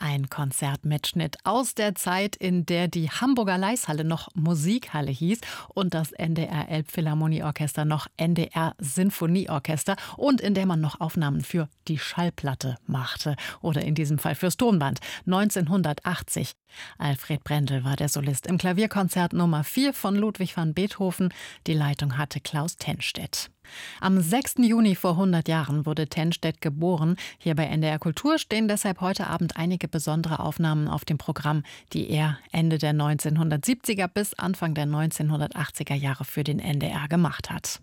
Ein Konzertmitschnitt aus der Zeit, in der die Hamburger Leishalle noch Musikhalle hieß und das NDR Elbphilharmonieorchester noch NDR Sinfonieorchester und in der man noch Aufnahmen für die Schallplatte machte oder in diesem Fall fürs Tonband. 1980. Alfred Brendel war der Solist im Klavierkonzert Nummer 4 von Ludwig van Beethoven. Die Leitung hatte Klaus Tennstedt. Am 6. Juni vor 100 Jahren wurde Tennstedt geboren. Hier bei NDR Kultur stehen deshalb heute Abend einige besondere Aufnahmen auf dem Programm, die er Ende der 1970er bis Anfang der 1980er Jahre für den NDR gemacht hat.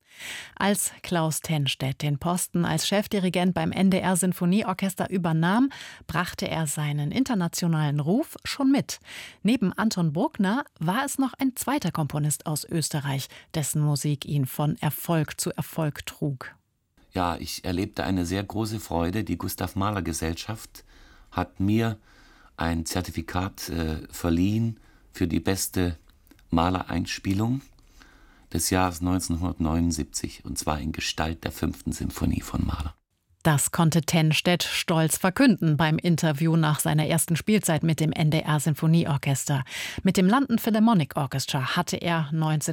Als Klaus Tennstedt den Posten als Chefdirigent beim NDR Sinfonieorchester übernahm, brachte er seinen internationalen Ruf schon mit. Neben Anton Bruckner war es noch ein zweiter Komponist aus Österreich, dessen Musik ihn von Erfolg zu Erfolg trug. Ja, ich erlebte eine sehr große Freude. Die Gustav Mahler Gesellschaft hat mir ein Zertifikat verliehen für die beste Mahler-Einspielung des Jahres 1979, und zwar in Gestalt der 5. Sinfonie von Mahler. Das konnte Tennstedt stolz verkünden beim Interview nach seiner ersten Spielzeit mit dem NDR Sinfonieorchester. Mit dem London Philharmonic Orchestra hatte er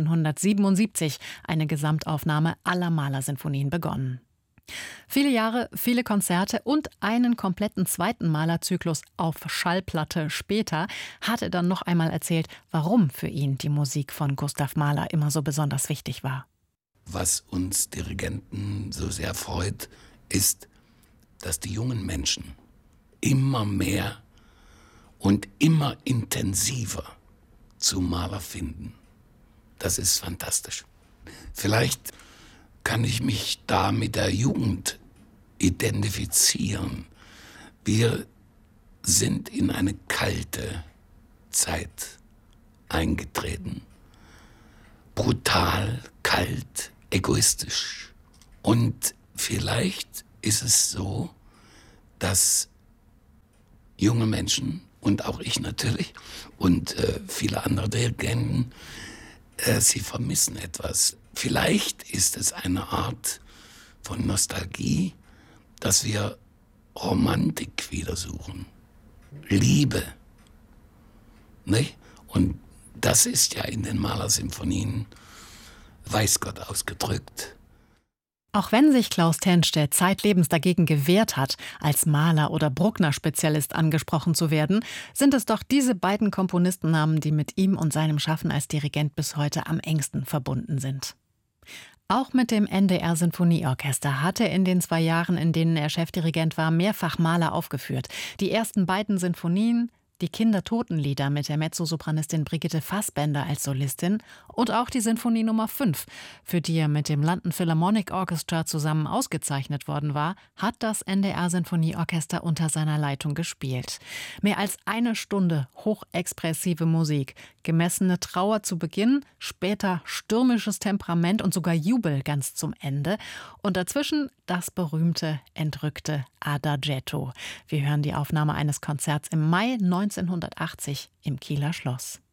1977 eine Gesamtaufnahme aller Mahler-Sinfonien begonnen. Viele Jahre, viele Konzerte und einen kompletten zweiten Mahler-Zyklus auf Schallplatte später hat er dann noch einmal erzählt, warum für ihn die Musik von Gustav Mahler immer so besonders wichtig war. Was uns Dirigenten so sehr freut, ist, dass die jungen Menschen immer mehr und immer intensiver zu Mahler finden. Das ist fantastisch. Vielleicht kann ich mich da mit der Jugend identifizieren. Wir sind in eine kalte Zeit eingetreten. Brutal, kalt, egoistisch. Und vielleicht ist es so, dass junge Menschen und auch ich natürlich und viele andere Dirigenten, sie vermissen etwas. Vielleicht ist es eine Art von Nostalgie, dass wir Romantik wieder suchen. Liebe. Nicht? Und das ist ja in den Mahler-Symphonien, weiß Gott, ausgedrückt. Auch wenn sich Klaus Tennstedt zeitlebens dagegen gewehrt hat, als Mahler- oder Bruckner-Spezialist angesprochen zu werden, sind es doch diese beiden Komponistennamen, die mit ihm und seinem Schaffen als Dirigent bis heute am engsten verbunden sind. Auch mit dem NDR Sinfonieorchester hat er in den 2 Jahren, in denen er Chefdirigent war, mehrfach Mahler aufgeführt. Die ersten beiden Sinfonien, die Kindertotenlieder mit der Mezzosopranistin Brigitte Fassbender als Solistin und auch die Sinfonie Nummer 5, für die er mit dem London Philharmonic Orchestra zusammen ausgezeichnet worden war, hat das NDR Sinfonieorchester unter seiner Leitung gespielt. Mehr als 1 Stunde hochexpressive Musik, gemessene Trauer zu Beginn, später stürmisches Temperament und sogar Jubel ganz zum Ende und dazwischen das berühmte, entrückte Adagietto. Wir hören die Aufnahme eines Konzerts im Mai 1980 im Kieler Schloss.